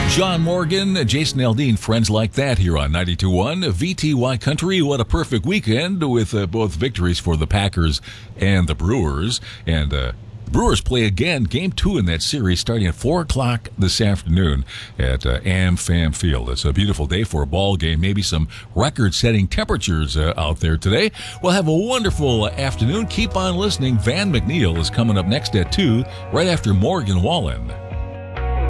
John Morgan, Jason Aldean, Friends Like That here on 92.1 VTY Country. What a perfect weekend with both victories for the Packers and the Brewers. And the Brewers play again, Game 2 in that series, starting at 4 o'clock this afternoon at AmFam Field. It's a beautiful day for a ball game, maybe some record-setting temperatures out there today. We'll have a wonderful afternoon. Keep on listening. Van McNeil is coming up next at 2, right after Morgan Wallen.